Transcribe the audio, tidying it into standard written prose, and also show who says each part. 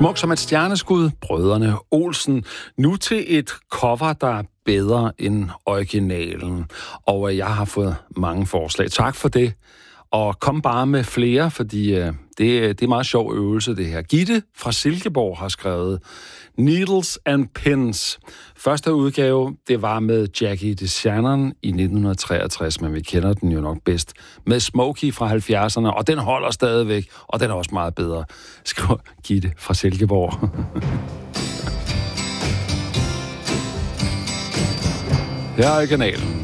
Speaker 1: Smuk som et stjerneskud, brødrene Olsen. Nu til et cover, der er bedre end originalen. Og jeg har fået mange forslag. Tak for det. Og kom bare med flere, fordi det er meget sjov øvelse, det her. Gitte fra Silkeborg har skrevet Needles and Pins. Første udgave, det var med Jackie DeShannon i 1963, men vi kender den jo nok bedst. Med Smokey fra 70'erne, og den holder stadigvæk, og den er også meget bedre. Skriver Gitte fra Silkeborg. Her er kanalen.